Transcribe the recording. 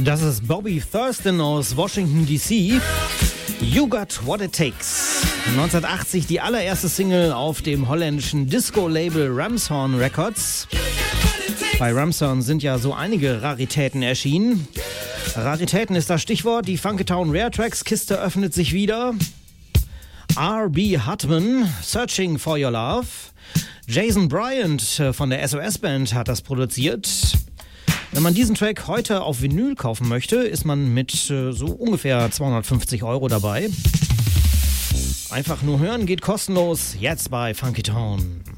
Das ist Bobby Thurston aus Washington, D.C. You Got What It Takes. 1980 die allererste Single auf dem holländischen Disco-Label Ramshorn Records. Bei Ramshorn sind ja so einige Raritäten erschienen. Raritäten ist das Stichwort. Die Funkytown Rare Tracks Kiste öffnet sich wieder. R.B. Hutman, Searching for Your Love. Jason Bryant von der SOS-Band hat das produziert. Wenn man diesen Track heute auf Vinyl kaufen möchte, ist man mit so ungefähr 250 € dabei. Einfach nur hören geht kostenlos, jetzt bei Funkytown.